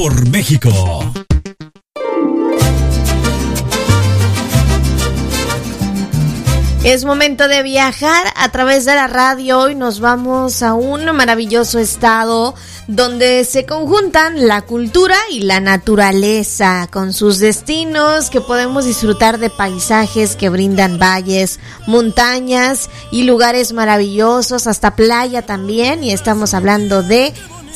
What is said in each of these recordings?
por México. Es momento de viajar a través de la radio. Hoy nos vamos a un maravilloso estado donde se conjuntan la cultura y la naturaleza con sus destinos que podemos disfrutar de paisajes que brindan valles, montañas y lugares maravillosos, hasta playa también, y estamos hablando de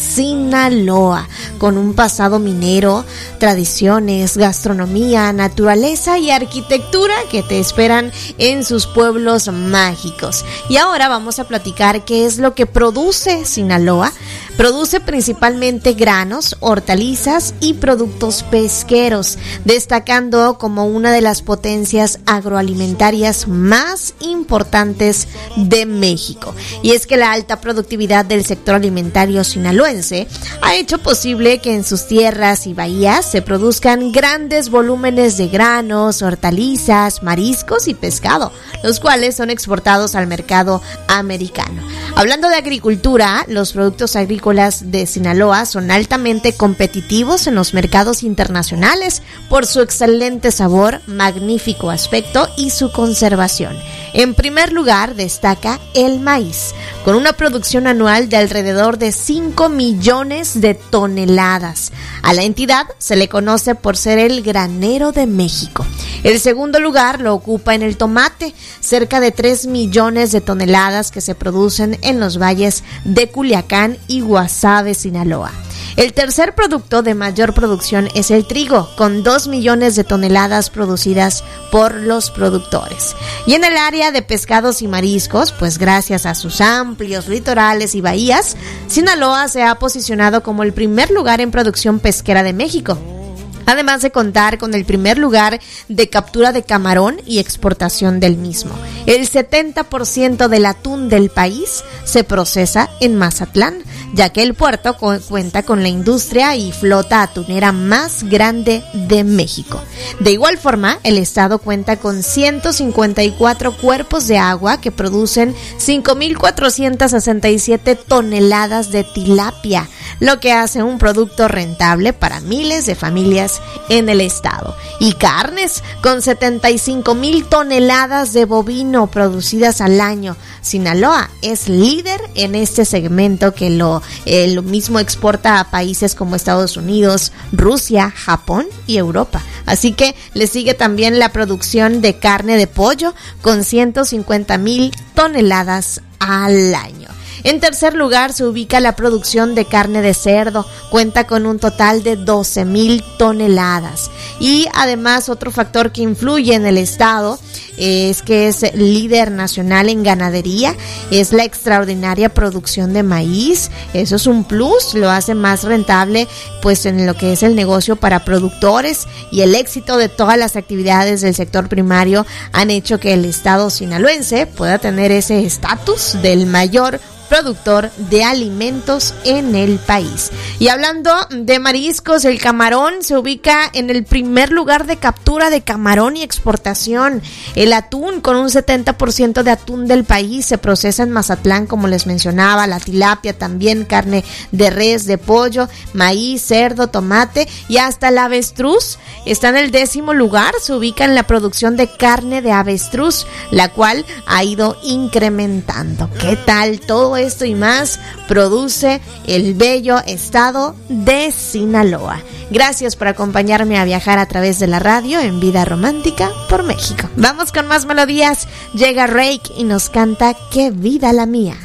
Sinaloa, con un pasado minero, tradiciones, gastronomía, naturaleza y arquitectura que te esperan en sus pueblos mágicos. Y ahora vamos a platicar qué es lo que produce Sinaloa. Produce principalmente granos, hortalizas y productos pesqueros, destacando como una de las potencias agroalimentarias más importantes de México. Y es que la alta productividad del sector alimentario sinaloense ha hecho posible que en sus tierras y bahías se produzcan grandes volúmenes de granos, hortalizas, mariscos y pescado, los cuales son exportados al mercado americano. Hablando de agricultura, los productos agrícolas de Sinaloa son altamente competitivos en los mercados internacionales por su excelente sabor, magnífico aspecto y su conservación. En primer lugar destaca el maíz, con una producción anual de alrededor de 5 millones de toneladas. A la entidad se le conoce por ser el granero de México. El segundo lugar lo ocupa en el tomate, cerca de 3 millones de toneladas que se producen en los valles de Culiacán y Guasave, Sinaloa. El tercer producto de mayor producción es el trigo, con 2 millones de toneladas producidas por los productores. Y en el área de pescados y mariscos, pues gracias a sus amplios litorales y bahías, Sinaloa se ha posicionado como el primer lugar en producción pesquera de México, además de contar con el primer lugar de captura de camarón y exportación del mismo. El 70% del atún del país se procesa en Mazatlán, ya que el puerto cuenta con la industria y flota atunera más grande de México. De igual forma, el estado cuenta con 154 cuerpos de agua que producen 5,467 toneladas de tilapia, lo que hace un producto rentable para miles de familias en el estado. Y carnes, con 75,000 toneladas de bovino producidas al año. Sinaloa es líder en este segmento, que lo mismo exporta a países como Estados Unidos, Rusia, Japón y Europa. Así que le sigue también la producción de carne de pollo, con 150,000 toneladas al año. En tercer lugar se ubica la producción de carne de cerdo, cuenta con un total de 12,000 toneladas. Y además otro factor que influye en el estado es que es líder nacional en ganadería, es la extraordinaria producción de maíz. Eso es un plus, lo hace más rentable pues en lo que es el negocio para productores, y el éxito de todas las actividades del sector primario han hecho que el estado sinaloense pueda tener ese estatus del mayor productor de alimentos en el país. Y hablando de mariscos, el camarón se ubica en el primer lugar de captura de camarón y exportación. El atún, con un 70% de atún del país, se procesa en Mazatlán, como les mencionaba. La tilapia también, carne de res, de pollo, maíz, cerdo, tomate, y hasta el avestruz está en el 10º lugar. Se ubica en la producción de carne de avestruz, la cual ha ido incrementando. ¿Qué tal? Todo esto y más produce el bello estado de Sinaloa. Gracias por acompañarme a viajar a través de la radio en Vida Romántica por México. Vamos con más melodías. Llega Rake y nos canta "Qué vida la mía".